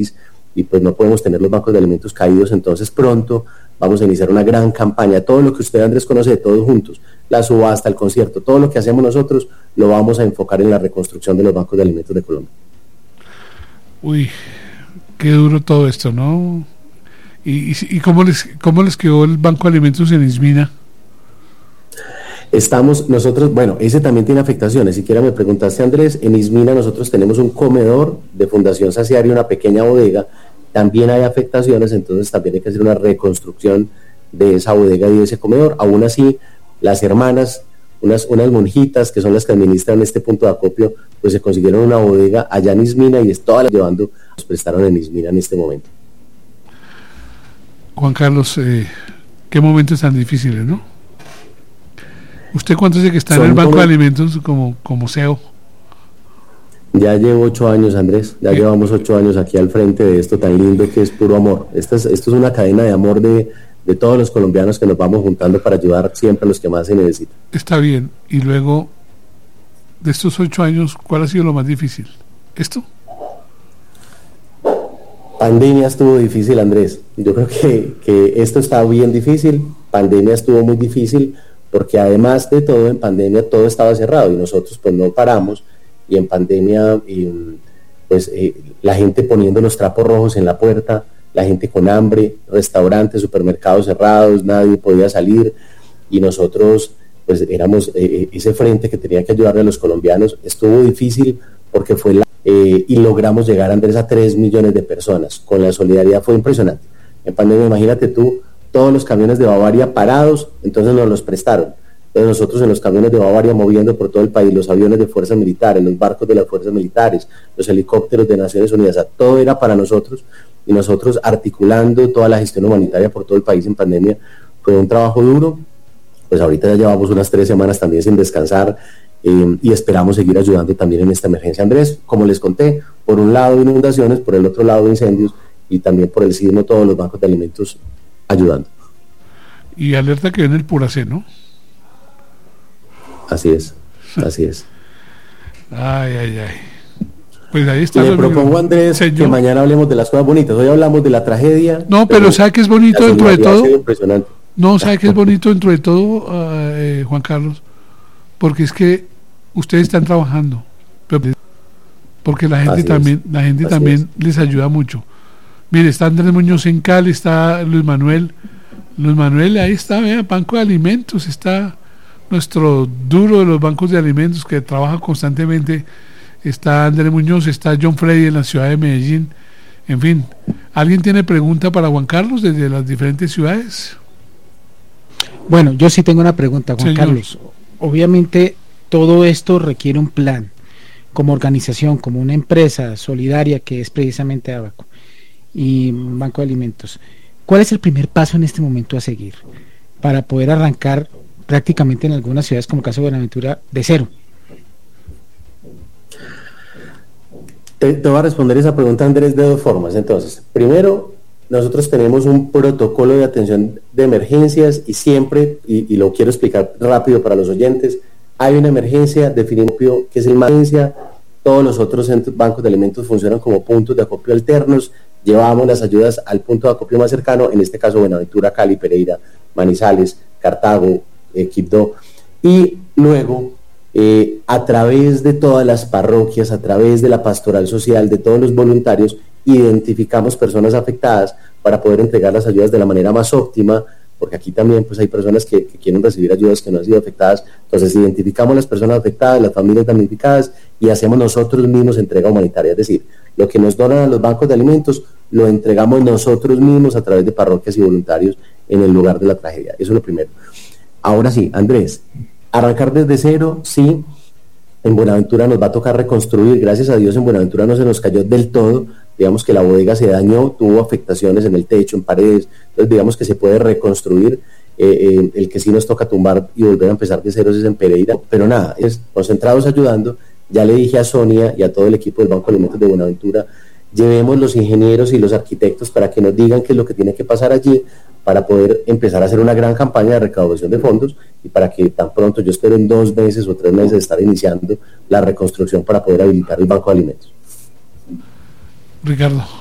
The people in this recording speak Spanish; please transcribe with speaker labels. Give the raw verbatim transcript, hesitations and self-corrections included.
Speaker 1: país y pues no podemos tener los bancos de alimentos caídos. Entonces pronto vamos a iniciar una gran campaña. Todo lo que usted, Andrés, conoce de Todos Juntos, la subasta, el concierto, todo lo que hacemos nosotros lo vamos a enfocar en la reconstrucción de los bancos de alimentos de Colombia.
Speaker 2: Uy, qué duro todo esto, ¿no? ¿Y, y, y cómo les cómo les quedó el Banco de Alimentos en Ismina?
Speaker 1: Estamos nosotros, bueno, ese también tiene afectaciones. Siquiera me preguntaste, Andrés, en Ismina nosotros tenemos un comedor de Fundación Saciaria, una pequeña bodega, también hay afectaciones, entonces también hay que hacer una reconstrucción de esa bodega y de ese comedor. Aún así, las hermanas, unas, unas monjitas que son las que administran este punto de acopio, pues se consiguieron una bodega allá en Ismina y es todas las llevando, nos prestaron en Ismina en este momento.
Speaker 2: Juan Carlos, eh, qué momentos tan difíciles, ¿no? ¿Usted cuánto hace que está Son en el Banco de Alimentos como, como C E O?
Speaker 1: Ya llevo ocho años, Andrés, ya ¿Qué? llevamos ocho años aquí al frente de esto tan lindo que es puro amor. Esta es, esto es una cadena de amor de, de todos los colombianos que nos vamos juntando para ayudar siempre a los que más se necesitan.
Speaker 2: Está bien, y luego, de estos ocho años, ¿cuál ha sido lo más difícil? ¿Esto?
Speaker 1: Pandemia estuvo difícil, Andrés. Yo creo que, que esto está bien difícil, pandemia estuvo muy difícil, porque además de todo, en pandemia todo estaba cerrado y nosotros pues no paramos, y en pandemia y, pues eh, la gente poniendo los trapos rojos en la puerta, la gente con hambre, restaurantes, supermercados cerrados, nadie podía salir, y nosotros pues éramos eh, ese frente que tenía que ayudarle a los colombianos. Estuvo difícil porque fue la, eh, y logramos llegar, Andrés, a tres millones de personas, con la solidaridad fue impresionante. En pandemia, imagínate tú, todos los camiones de Bavaria parados, entonces nos los prestaron. Entonces nosotros en los camiones de Bavaria moviendo por todo el país, los aviones de fuerzas militares, los barcos de las fuerzas militares, los helicópteros de Naciones Unidas, o sea, todo era para nosotros, y nosotros articulando toda la gestión humanitaria por todo el país en pandemia. Fue un trabajo duro, pues ahorita ya llevamos unas tres semanas también sin descansar, eh, y esperamos seguir ayudando también en esta emergencia, Andrés. Como les conté, por un lado inundaciones, por el otro lado incendios, y también por el sismo todos los bancos de alimentos ayudando.
Speaker 2: Y alerta que viene el Puracé, ¿no?
Speaker 1: Así es, así es.
Speaker 2: Ay, ay, ay. Pues ahí está.
Speaker 1: Le propongo, Andrés, señor, que mañana hablemos de las cosas bonitas. Hoy hablamos de la tragedia.
Speaker 2: No, pero, pero ¿sabe qué es bonito dentro de todo?
Speaker 1: Impresionante.
Speaker 2: No, ¿sabe qué es bonito dentro de todo, eh, Juan Carlos? Porque es que ustedes están trabajando, porque la gente así también, es. la gente así también es. les ayuda mucho. Mire, está Andrés Muñoz en Cali, está Luis Manuel. Luis Manuel, ahí está, vea, Banco de Alimentos, está nuestro duro de los bancos de alimentos que trabaja constantemente, está Andrés Muñoz, está John Freddy en la ciudad de Medellín. En fin, ¿alguien tiene pregunta para Juan Carlos desde las diferentes ciudades?
Speaker 3: Bueno, yo sí tengo una pregunta, Juan
Speaker 2: Señor.
Speaker 3: Carlos. Obviamente todo esto requiere un plan, como organización, como una empresa solidaria que es precisamente Abaco y Banco de Alimentos. ¿Cuál es el primer paso en este momento a seguir para poder arrancar prácticamente en algunas ciudades, como el caso de Buenaventura, de cero?
Speaker 1: Te, te voy a responder esa pregunta, Andrés, de dos formas. Entonces, primero, nosotros tenemos un protocolo de atención de emergencias y siempre, y, y lo quiero explicar rápido para los oyentes, hay una emergencia, definimos que es el emergencia, todos los otros centros, bancos de alimentos funcionan como puntos de acopio alternos, llevamos las ayudas al punto de acopio más cercano, en este caso Buenaventura, Cali, Pereira, Manizales, Cartago, eh, Quibdó, y luego eh, a través de todas las parroquias, a través de la pastoral social, de todos los voluntarios, identificamos personas afectadas para poder entregar las ayudas de la manera más óptima, porque aquí también pues hay personas que, que quieren recibir ayudas que no han sido afectadas. Entonces identificamos las personas afectadas, las familias damnificadas, y hacemos nosotros mismos entrega humanitaria, es decir, lo que nos donan a los bancos de alimentos lo entregamos nosotros mismos a través de parroquias y voluntarios en el lugar de la tragedia. Eso es lo primero. Ahora sí, Andrés, arrancar desde cero, sí. En Buenaventura nos va a tocar reconstruir, gracias a Dios en Buenaventura no se nos cayó del todo, digamos que la bodega se dañó, tuvo afectaciones en el techo, en paredes, entonces digamos que se puede reconstruir, eh, eh, el que sí nos toca tumbar y volver a empezar de cero es en Pereira, pero nada, es concentrados ayudando. Ya le dije a Sonia y a todo el equipo del Banco de Alimentos de Buenaventura, llevemos los ingenieros y los arquitectos para que nos digan qué es lo que tiene que pasar allí, para poder empezar a hacer una gran campaña de recaudación de fondos y para que tan pronto, yo espero en dos meses o tres meses, estar iniciando la reconstrucción para poder habilitar el Banco de Alimentos.
Speaker 2: Ricardo.